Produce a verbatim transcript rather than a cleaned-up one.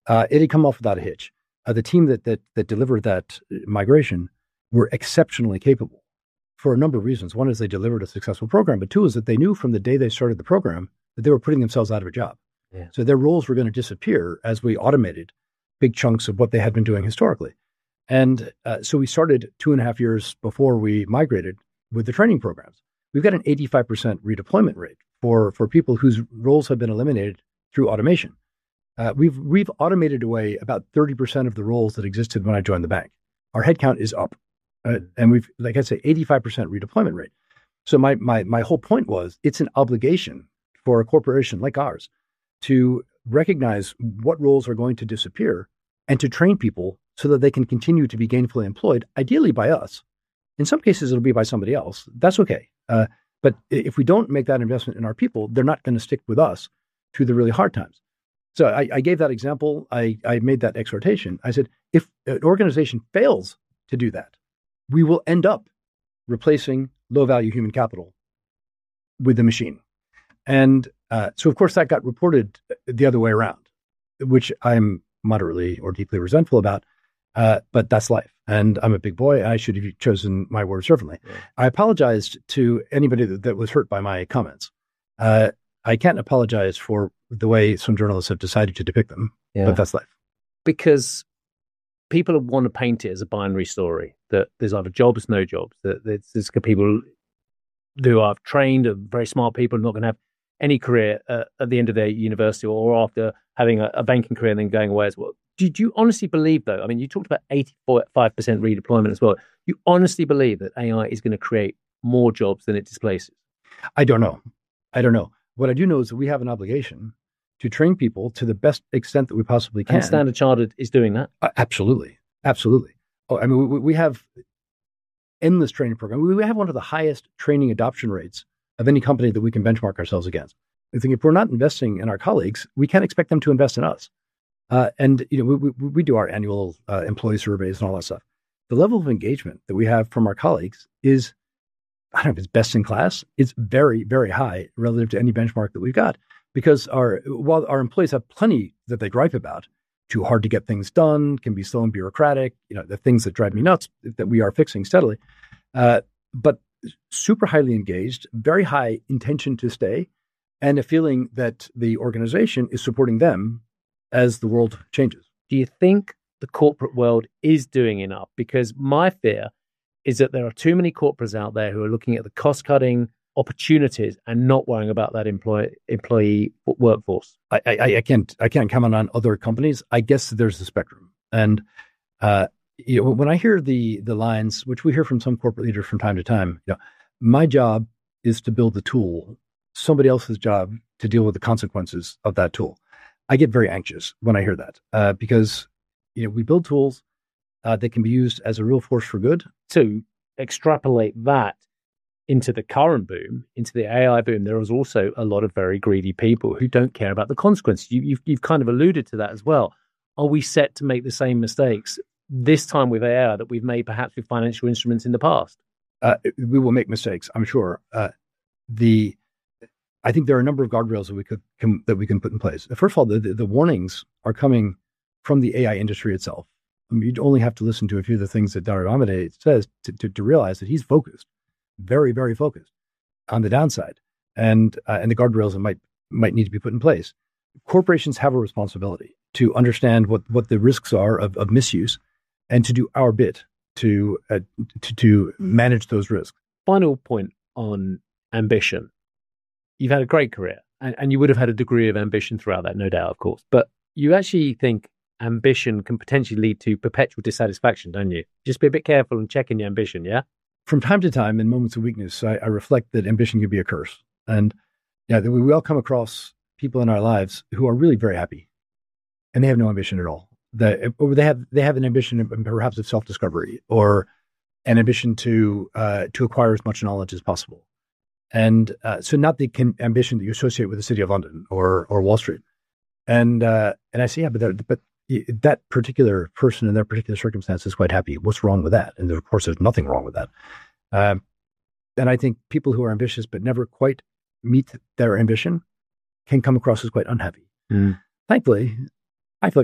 Uh, it had come off without a hitch. Uh, the team that, that that delivered that migration were exceptionally capable for a number of reasons. One is they delivered a successful program, but two is that they knew from the day they started the program that they were putting themselves out of a job. Yeah. So their roles were going to disappear as we automated big chunks of what they had been doing historically. And uh, so we started two and a half years before we migrated with the training programs. We've got an eighty-five percent redeployment rate for, for people whose roles have been eliminated through automation. Uh, we've we've automated away about thirty percent of the roles that existed when I joined the bank. Our headcount is up, uh, and we've, like I say, eighty-five percent redeployment rate. So my my my whole point was, it's an obligation for a corporation like ours to recognize what roles are going to disappear and to train people so that they can continue to be gainfully employed, ideally by us. In some cases, it'll be by somebody else. That's okay. Uh, but if we don't make that investment in our people, they're not going to stick with us through the really hard times. So I, I gave that example. I, I made that exhortation. I said, if an organization fails to do that, we will end up replacing low-value human capital with the machine. And uh, so, of course, that got reported the other way around, which I'm moderately or deeply resentful about. Uh, but that's life. And I'm a big boy. I should have chosen my words differently. Yeah. I apologized to anybody that, that was hurt by my comments. Uh, I can't apologize for the way some journalists have decided to depict them, yeah. but that's life. Because people want to paint it as a binary story, that there's either jobs, no jobs, that there's, there's people who are trained, are very smart people, not going to have any career uh, at the end of their university or after having a, a banking career and then going away as well. Did you honestly believe, though? I mean, you talked about eighty-five percent redeployment as well. You honestly believe that A I is going to create more jobs than it displaces? I don't know. I don't know. What I do know is that we have an obligation to train people to the best extent that we possibly can. And Standard Chartered is doing that? Uh, absolutely. Absolutely. Oh, I mean, we, we have endless training program. We have one of the highest training adoption rates of any company that we can benchmark ourselves against. I think if we're not investing in our colleagues, we can't expect them to invest in us. Uh, and, you know, we, we, we do our annual uh, employee surveys and all that stuff. The level of engagement that we have from our colleagues is, I don't know if it's best in class. It's very, very high relative to any benchmark that we've got. Because our while our employees have plenty that they gripe about, too hard to get things done, can be slow and bureaucratic, you know, the things that drive me nuts that we are fixing steadily. Uh, but super highly engaged, very high intention to stay, and a feeling that the organization is supporting them as the world changes. Do you think the corporate world is doing enough? Because my fear is that there are too many corporates out there who are looking at the cost-cutting opportunities and not worrying about that employee employee workforce. I, I, I can't I can't comment on other companies. I guess there's a spectrum, and uh, you know, when I hear the the lines, which we hear from some corporate leaders from time to time, you know, my job is to build the tool. Somebody else's job to deal with the consequences of that tool. I get very anxious when I hear that uh, because you know we build tools uh, that can be used as a real force for good. To extrapolate that into the current boom, into the A I boom, there is also a lot of very greedy people who don't care about the consequences. You, you've, you've kind of alluded to that as well. Are we set to make the same mistakes this time with A I that we've made perhaps with financial instruments in the past? Uh, we will make mistakes, I'm sure. Uh, the I think there are a number of guardrails that we could can, that we can put in place. First of all, the, the, the warnings are coming from the A I industry itself. I mean, you'd only have to listen to a few of the things that Dario Amodei says to, to, to realize that he's focused. Very, very focused on the downside, and uh, and the guardrails that might might need to be put in place. Corporations have a responsibility to understand what, what the risks are of, of misuse, and to do our bit to uh, to to manage those risks. Final point on ambition. You've had a great career, and, and you would have had a degree of ambition throughout that, no doubt, of course. But you actually think ambition can potentially lead to perpetual dissatisfaction, don't you? Just be a bit careful and checking your ambition, yeah? From time to time, in moments of weakness, I, I reflect that ambition can be a curse. And yeah, we, we all come across people in our lives who are really very happy, and they have no ambition at all. They, or they have they have an ambition, of, perhaps of self-discovery, or an ambition to uh, to acquire as much knowledge as possible. And uh, so, not the can, ambition that you associate with the City of London or or Wall Street. And uh, and I say, yeah, but but that particular person in their particular circumstance is quite happy. What's wrong with that? And of course, there's nothing wrong with that. Um, and I think people who are ambitious but never quite meet their ambition can come across as quite unhappy. Mm. Thankfully,